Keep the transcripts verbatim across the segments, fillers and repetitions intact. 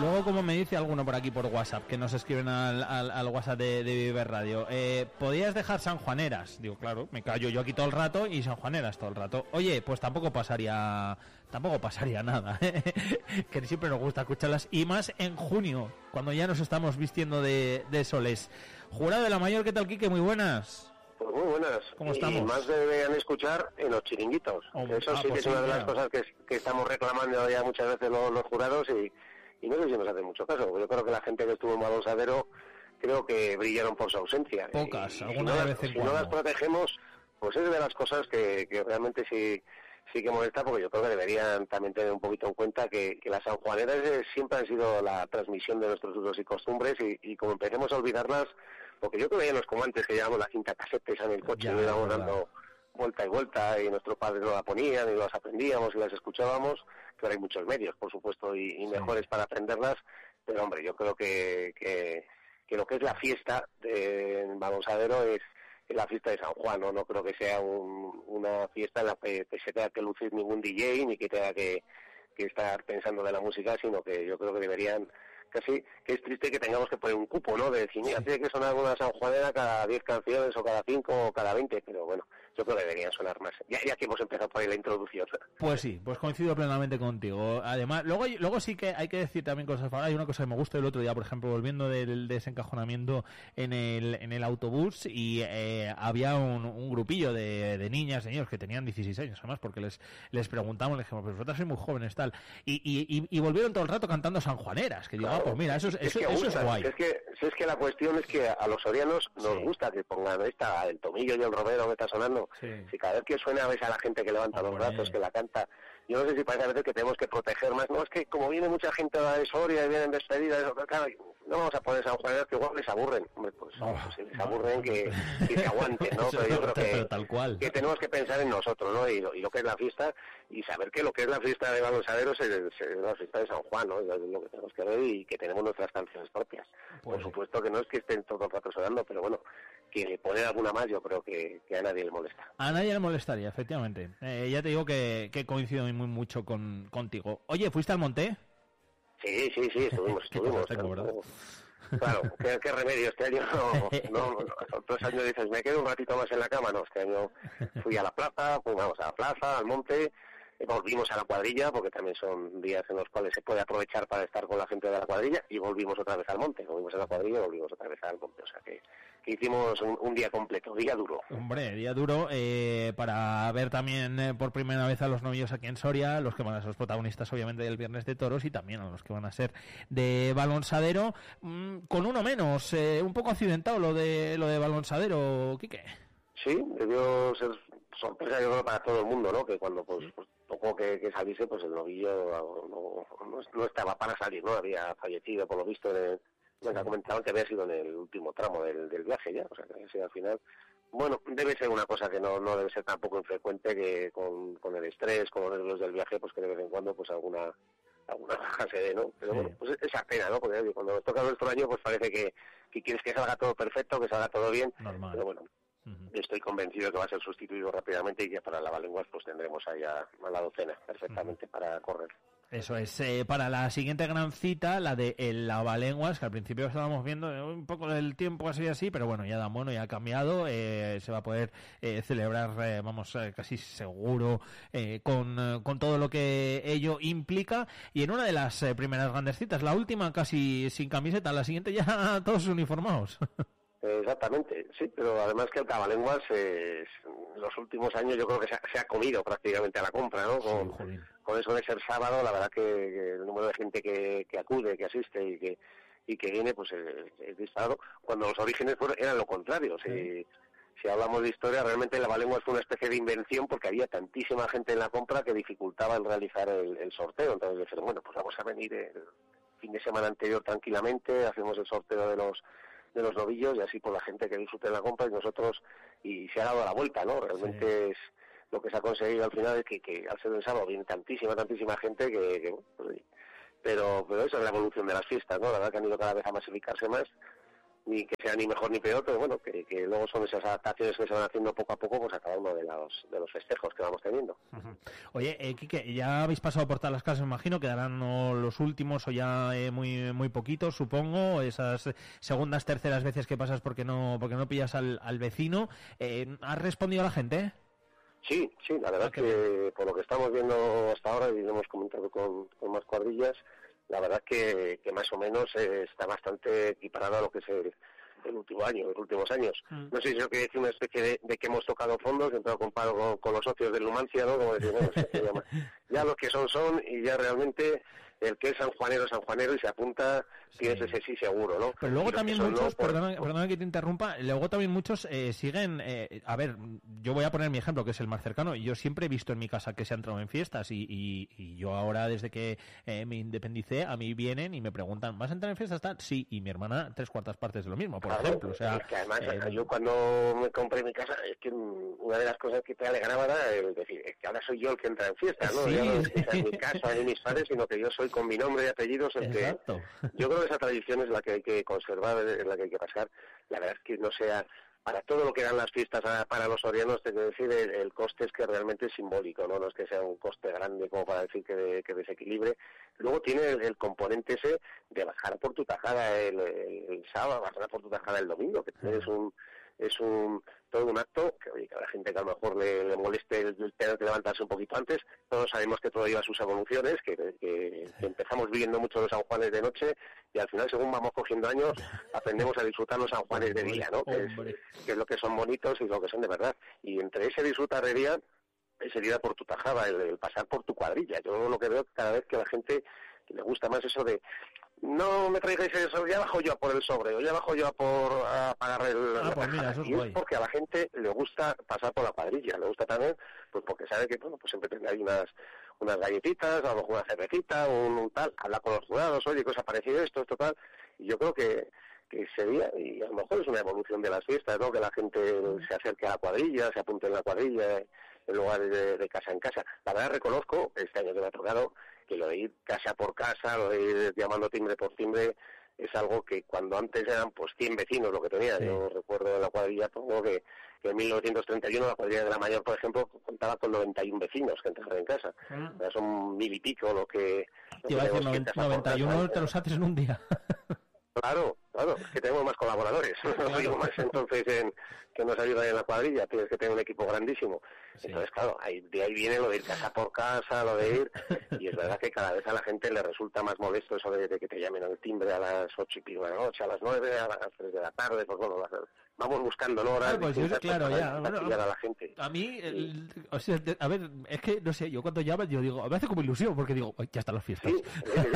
Luego, como me dice alguno por aquí por WhatsApp, que nos escriben al, al, al WhatsApp de, de Vive Radio, eh, ¿podías dejar sanjuaneras? Digo, claro, me callo yo aquí todo el rato y sanjuaneras todo el rato. Oye, pues tampoco pasaría tampoco pasaría nada, ¿eh? Que siempre nos gusta escucharlas, y más en junio, cuando ya nos estamos vistiendo de, de soles. Jurado de la Mayor, ¿qué tal, Quique? Muy buenas. Pues muy buenas. ¿Cómo estamos? Y más deberían escuchar en los chiringuitos. Oh, Eso ah, sí pues que es una sí, de las claro. cosas que, que estamos reclamando ya muchas veces los, los jurados y, y no sé si nos hace mucho caso. Yo creo que la gente que estuvo en Balonsadero creo que brillaron por su ausencia. Pocas, y, alguna si no, vez en Si cuando. no las protegemos, pues es de las cosas que, que realmente sí sí que molesta, porque yo creo que deberían también tener un poquito en cuenta que, que las sanjuaneras siempre han sido la transmisión de nuestros usos y costumbres, y, y como empecemos a olvidarlas, porque yo creo que ya no es como antes, que llevábamos la cinta casete esa en el coche, ya, y íbamos dando vuelta y vuelta, y nuestros padres no la ponían, y las aprendíamos y las escuchábamos, que ahora hay muchos medios, por supuesto, y, y mejores sí. para aprenderlas, pero hombre, yo creo que, que, que lo que es la fiesta de Balonsadero es la fiesta de San Juan, ¿no? No creo que sea un, una fiesta en la que, que se tenga que lucir ningún D J, ni que tenga que, que estar pensando de la música, sino que yo creo que deberían, casi, que es triste que tengamos que poner un cupo, ¿no? De decir, mira, tiene que sonar una sanjuanera cada diez canciones, o cada cinco, o cada veinte, pero bueno, yo creo que deberían sonar más, ya, ya que hemos empezado por ahí la introducción. Pues sí, pues coincido plenamente contigo. Además, luego luego sí que hay que decir también cosas. Hay una cosa que me gusta el otro día, por ejemplo, volviendo del desencajonamiento en el en el autobús, y eh, había un, un grupillo de, de niñas, señores, que tenían dieciséis años, además, porque les les preguntamos, les dijimos, pero vosotras sois muy jóvenes, tal, y, y, y, y volvieron todo el rato cantando sanjuaneras, que digo, claro, ah, pues mira, eso es, eso, es, que eso gusta, es guay. Si es, que, si es que la cuestión es que a los sorianos nos sí. gusta que pongan esta, el tomillo y el romero que está sonando. Sí. Si cada vez que suena ves a la gente que levanta Hombre. los brazos, que la canta. Yo no sé si parece a veces que tenemos que proteger más. No, es que como viene mucha gente de Soria y vienen despedidas, claro, no vamos a poner sanjuaneras que igual les aburren. Hombre, pues, no, pues si les no, aburren no, que, que se aguanten, ¿no? Pero yo creo que, tal cual. que tenemos que pensar en nosotros, ¿no? Y lo, y lo que es la fiesta, y saber que lo que es la fiesta de Balonsadero es, es, es la fiesta de San Juan, ¿no? Es lo que tenemos que ver, y que tenemos nuestras canciones propias. Pues Por supuesto sí. que no es que estén todo el rato sonando, pero bueno, que poner alguna más yo creo que, que a nadie le molesta. A nadie le molestaría, efectivamente. Eh, ya te digo que, que coincido muy mucho con contigo. Oye, ¿fuiste al monte? Sí, sí, sí, estuvimos, estuvimos. Tengo, ¿verdad? Claro, ¿qué, qué remedio, este año no, no, no, otros años dices, me quedo un ratito más en la cama, no, este año fui a la plaza, pues vamos a la plaza, al monte, volvimos a la cuadrilla, porque también son días en los cuales se puede aprovechar para estar con la gente de la cuadrilla, y volvimos otra vez al monte, volvimos a la cuadrilla y volvimos otra vez al monte, o sea que, que hicimos un, un día completo, día duro. Hombre, día duro, eh, para ver también eh, por primera vez a los novillos aquí en Soria, los que van a ser los protagonistas obviamente del Viernes de Toros, y también a los que van a ser de Balonsadero, mmm, con uno menos, eh, un poco accidentado lo de lo de Balonsadero, Quique. Sí, debió ser sorpresa, yo creo, para todo el mundo, ¿no? Que cuando pues, pues tocó que, que saliese, pues el novillo no, no, no estaba para salir, ¿no? Había fallecido, por lo visto, en el, me ha comentado que había sido en el último tramo del, del viaje ya, o sea, que había sido al final. Bueno, debe ser una cosa que no, no debe ser tampoco infrecuente, que con, con el estrés, con los nervios del viaje, pues que de vez en cuando, pues alguna alguna baja se dé, ¿no? Pero sí. Bueno, pues esa pena, ¿no? Porque oye, cuando nos toca nuestro año, pues parece que, que quieres que salga todo perfecto, que salga todo bien. Normal. Pero bueno, uh-huh. Estoy convencido de que va a ser sustituido rápidamente, y que para Lavalenguas pues tendremos ahí a, a la docena perfectamente uh-huh. para correr. Eso es, eh, para la siguiente gran cita, la de el Lavalenguas, que al principio estábamos viendo eh, un poco del tiempo así así, pero bueno, ya da bueno, ya ha cambiado, eh, se va a poder eh, celebrar, eh, vamos, eh, casi seguro, eh, con, eh, con todo lo que ello implica, y en una de las eh, primeras grandes citas, la última casi sin camiseta, la siguiente ya todos uniformados. Exactamente, sí, pero además que el Lavalenguas eh, en los últimos años yo creo que se ha, se ha comido prácticamente a la compra, ¿no? Con, sí, con eso de ser sábado, la verdad que, que el número de gente que, que acude, que asiste y que y que viene, pues es, es disparado, cuando los orígenes fueron, eran lo contrario. Sí. Si, si hablamos de historia, realmente el Lavalenguas fue una especie de invención, porque había tantísima gente en la compra que dificultaba el realizar el, el sorteo. Entonces dijeron, bueno, pues vamos a venir el fin de semana anterior tranquilamente, hacemos el sorteo de los de los novillos, y así por la gente que disfrute la compra, y nosotros, y se ha dado la vuelta, ¿no? Realmente sí. Es lo que se ha conseguido al final, es que, que al ser el sábado viene tantísima, tantísima gente que, que pues, pero, pero eso es la evolución de las fiestas, ¿no? La verdad que han ido cada vez a masificarse más, ni que sea ni mejor ni peor, pero bueno, que, que luego son esas adaptaciones que se van haciendo poco a poco pues a cada uno de los de los festejos que vamos teniendo. Uh-huh. Oye, eh, Quique, ya habéis pasado por todas las casas, me imagino, quedarán no, los últimos o ya eh, muy muy poquitos, supongo, esas segundas, terceras veces que pasas porque no porque no pillas al, al vecino. Eh, ¿Has respondido a la gente? Sí, sí, la verdad ah, que bien. Por lo que estamos viendo hasta ahora y lo hemos comentado con, con más cuadrillas, la verdad que, que más o menos eh, está bastante equiparado a lo que es el, el último año, los últimos años. Mm. No sé si yo quiero decir una especie de, de que hemos tocado fondos, siempre lo comparo con, con los socios del Numancia, ¿no? Como decir, bueno, se llama. Ya los que son, son, y ya realmente el que es sanjuanero, sanjuanero, y se apunta, sí, es ese sí seguro, ¿no? Pero luego también muchos, no, por... perdona, perdona que te interrumpa, luego también muchos eh, siguen, eh, a ver, yo voy a poner mi ejemplo, que es el más cercano, y yo siempre he visto en mi casa que se ha entrado en fiestas, y, y, y yo ahora, desde que eh, me independicé, a mí vienen y me preguntan, ¿vas a entrar en fiestas? Tal? Sí, y mi hermana tres cuartas partes de lo mismo, por claro, ejemplo, o sea... Es que además, eh, yo cuando me compré mi casa, es que una de las cosas que te alegraba era el decir, es que ahora soy yo el que entra en fiestas, ¿no? Sí. Ya no es que sea en mi casa ni mis padres, sino que yo soy con mi nombre y apellido. El que, yo creo que esa tradición es la que hay que conservar, es la que hay que pasar. La verdad es que no sea, para todo lo que dan las fiestas a, para los sorianos, te quiero decir, el, el coste es que realmente es simbólico, ¿no? No es que sea un coste grande como para decir que, de, que desequilibre. Luego tiene el, el componente ese de bajar por tu tajada el, el, el sábado, bajar por tu tajada el domingo, que es un es un todo un acto que, oye, que a la gente que a lo mejor le, le moleste el, el tener que levantarse un poquito antes. Todos sabemos que todo lleva sus evoluciones, que, que, que empezamos viviendo mucho los San Juanes de noche y al final, según vamos cogiendo años, aprendemos a disfrutar los San Juanes de día, ¿no? Que es, que es lo que son bonitos y lo que son de verdad. Y entre ese disfrutar de día, ese ir por tu tajada, el, el pasar por tu cuadrilla. Yo lo que veo cada vez que a la gente le gusta más eso de no me traigáis eso, ya bajo yo a por el sobre, o ya bajo yo a por a pagar el, ah, la pues mira, eso es y guay. Es porque a la gente le gusta pasar por la cuadrilla, le gusta también, pues porque sabe que, bueno, pues siempre tendrá ahí unas, unas galletitas, a lo mejor una cervecita, un, un tal, habla con los jurados, oye, ¿qué os ha parecido esto, esto, tal? Y yo creo que, que sería, y a lo mejor es una evolución de las fiestas, ¿no? Que la gente se acerque a la cuadrilla, se apunte en la cuadrilla, en lugar de, de casa en casa. La verdad reconozco, este año que me ha tocado, que lo de ir casa por casa, lo de ir llamando timbre por timbre, es algo que cuando antes eran pues cien vecinos lo que tenía. Sí. Yo recuerdo en la cuadrilla, pongo que, que en mil novecientos treinta y uno la cuadrilla de la Mayor, por ejemplo, contaba con noventa y uno vecinos que entraban en casa. Ah. O sea, son mil y pico lo que... Lo que decir, noventa, noventa y uno te los haces en un día. Claro, claro, es que tenemos más colaboradores, claro. No digo más entonces en que nos ayudan en la cuadrilla, tienes que tener un equipo grandísimo. Sí. Entonces, claro, ahí, de ahí viene lo de ir casa por casa, lo de ir, y es verdad que cada vez a la gente le resulta más molesto eso de, de que te llamen al timbre a las ocho y pico de la noche, a las nueve, a las tres de la tarde, pues bueno, las, vamos buscando ¿no? horas ah, pues yo, claro, ya, bueno, a la gente. A mí, el, o sea, a ver, es que, no sé, yo cuando llaman, yo digo, me hace como ilusión, porque digo, ya están las fiestas. Sí, sí, sí,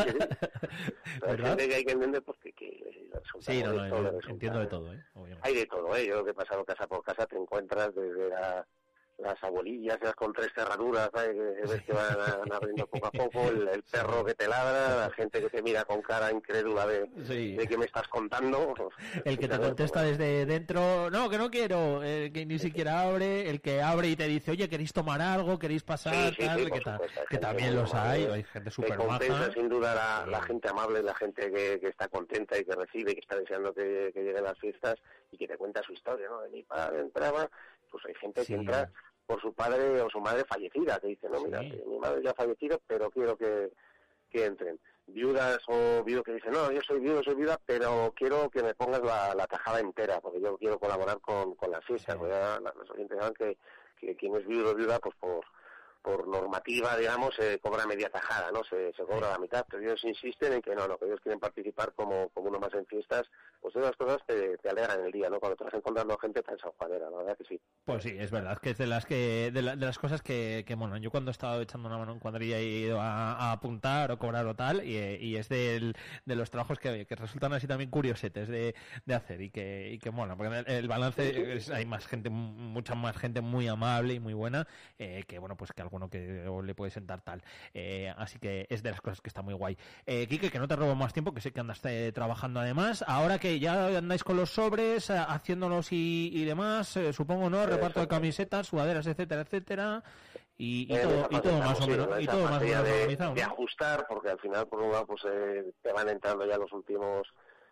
sí. ¿Verdad? Que hay que entender pues, que, que sí, no, no, no entiendo de todo, ¿eh? Obviamente. Hay de todo, ¿eh? Yo que he pasado casa por casa te encuentras desde la... las abuelillas, esas con tres cerraduras, ¿sabes? Que ves que van, van abriendo poco a poco, el, el perro que te ladra, la gente que te mira con cara incrédula de, sí. de que me estás contando. El que te contesta desde dentro, no, que no quiero, el que ni siquiera abre, el que abre y te dice, oye, ¿queréis tomar algo? ¿Queréis pasar? Sí, sí, tal, sí, que, ta, que también los hay, hay gente súper maja. Sin duda la, la gente amable, la gente que, que está contenta y que recibe, que está deseando que, que lleguen las fiestas y que te cuenta su historia, ¿no? De mi padre entraba, pues hay gente sí. que entra por su padre o su madre fallecida, que dice, no, mira, sí. que mi madre ya ha fallecido, pero quiero que, que entren. Viudas o viudos que dicen, no, yo soy viudo, soy viuda, pero quiero que me pongas la, la tajada entera, porque yo quiero colaborar con, con las fiestas. Sí. Ya, los oyentes saben que, que quien es viudo o viuda, pues por por normativa, digamos, se cobra media tajada, ¿no? Se, se cobra sí. la mitad, pero ellos insisten en que no, no, que ellos quieren participar como, como uno más en fiestas, pues esas cosas te, te alegran el día, ¿no? Cuando te vas encontrando gente tan sanjuanera, la verdad que sí. Pues sí, es verdad, que es de las que de, la, de las cosas que, que, bueno, yo cuando he estado echando una mano en cuadrilla he ido a, a apuntar o cobrar o tal, y, y es del, de los trabajos que, que resultan así también curiosetes de, de hacer y que, y que mola, porque el, el balance sí, sí. Es, hay más gente, mucha más gente muy amable y muy buena, eh, que bueno, pues que algo uno que le puede sentar tal, eh, así que es de las cosas que está muy guay. eh, Quique, que no te robo más tiempo, que sé que andas eh, trabajando además, ahora que ya andáis con los sobres, eh, haciéndolos y, y demás, eh, supongo, ¿no? Reparto de camisetas, sudaderas, etcétera, etcétera, y, y, todo, y todo más o menos, sí, y todo más o menos de, organizado, ¿no? De ajustar, porque al final por un lado pues eh, te van entrando ya los últimos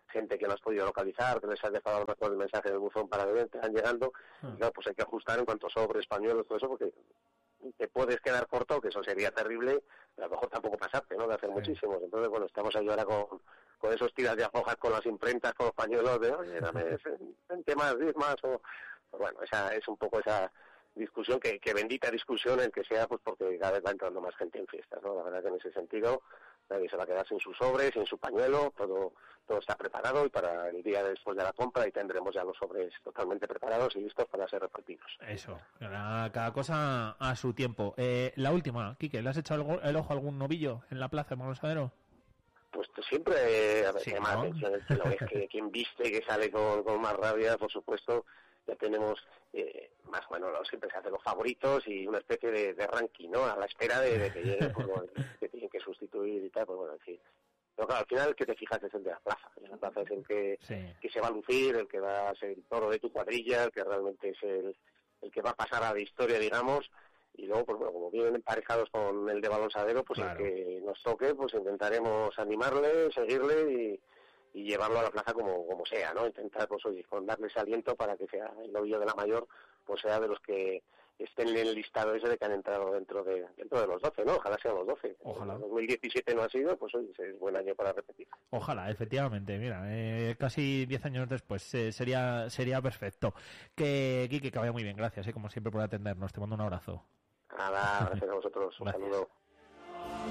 gente que no has podido localizar, que les has dejado a lo mejor el mensaje del buzón para que te van llegando, uh-huh. y claro, pues hay que ajustar en cuanto sobre español, todo eso, porque te puedes quedar corto, que eso sería terrible, pero a lo mejor tampoco pasarte, ¿no?, de hacer sí. muchísimos. Entonces, bueno, estamos ahí ahora con, con esos tiras de aflojas con las imprentas, con los pañuelos, de, oye, dame veinte más, diez más, o... Pues bueno, esa es un poco esa discusión, que, que bendita discusión el que sea, pues porque cada vez va entrando más gente en fiestas, ¿no? La verdad que en ese sentido nadie se va a quedar sin sus sobres, sin su pañuelo, todo todo está preparado, y para el día después de la compra ahí tendremos ya los sobres totalmente preparados y listos para ser repartidos. Eso, cada, cada cosa a su tiempo. Eh, la última, Quique, ¿le has echado el, el ojo a algún novillo en la plaza de Molosadero? Pues siempre, a ver, sí, que ¿no? más atención es que lo ves, que quien viste que sale con, con más rabia, por supuesto. Ya tenemos eh, más, bueno, no, siempre se hacen los favoritos y una especie de, de ranking, ¿no? A la espera de, de que lleguen, pues, bueno, que tienen que sustituir y tal, pues bueno, en fin. Pero claro, al final el que te fijas es el de la plaza. La plaza es el que, sí. que se va a lucir, el que va a ser el toro de tu cuadrilla, el que realmente es el, el que va a pasar a la historia, digamos. Y luego, pues bueno, como vienen emparejados con el de Balonsadero, pues claro. el que nos toque, pues intentaremos animarle, seguirle y... y llevarlo a la plaza como como sea, ¿no? Intentar, pues oye, con darle ese aliento para que sea el novillo de la mayor, pues sea de los que estén en el listado ese de que han entrado dentro de dentro de los doce, ¿no? Ojalá sean los doce. Ojalá. En dos mil diecisiete no ha sido, pues oye, es buen año para repetir. Ojalá, efectivamente, mira, eh, casi diez años después eh, sería sería perfecto. Que, Quique, que vaya muy bien, gracias, eh, como siempre, por atendernos. Te mando un abrazo. Nada, gracias a vosotros, un gracias. saludo.